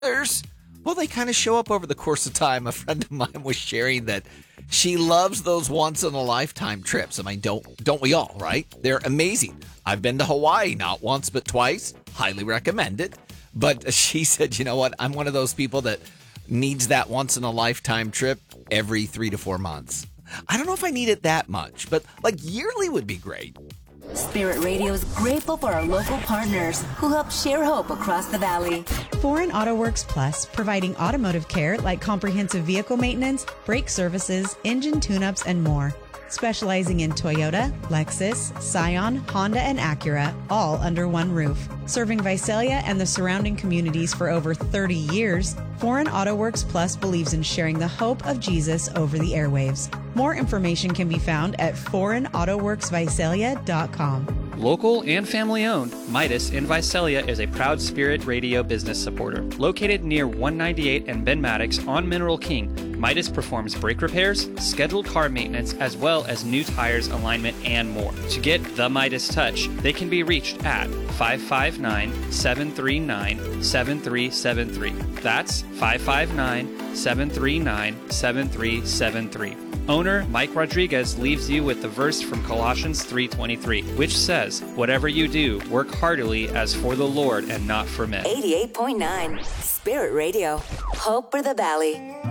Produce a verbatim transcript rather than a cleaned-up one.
Others, well, they kind of show up over the course of time. A friend of mine was sharing that she loves those once-in-a-lifetime trips. I mean, don't don't we all, right? They're amazing. I've been to Hawaii not once but twice. Highly recommend it. But she said, you know what? I'm one of those people that needs that once-in-a-lifetime trip every three to four months. I don't know if I need it that much, but like yearly would be great. Spirit Radio is grateful for our local partners who help share hope across the valley. Foreign Auto Works Plus, providing automotive care like comprehensive vehicle maintenance, brake services, engine tune-ups, and more. Specializing in Toyota, Lexus, Scion, Honda, and Acura, all under one roof. Serving Visalia and the surrounding communities for over thirty years, Foreign Auto Works Plus believes in sharing the hope of Jesus over the airwaves. More information can be found at foreign auto works visalia dot com. Local and family-owned, Midas in Visalia is a proud Spirit Radio business supporter. Located near one ninety-eight and Ben Maddox on Mineral King, Midas performs brake repairs, scheduled car maintenance, as well as new tires, alignment, and more. To get the Midas touch, they can be reached at five five nine, seven three nine, seven three seven three. That's five five nine, seven three nine, seven three seven three. Owner Mike Rodriguez leaves you with the verse from Colossians three twenty-three, which says, "Whatever you do, work heartily as for the Lord and not for men." eighty-eight point nine Spirit Radio. Hope for the Valley.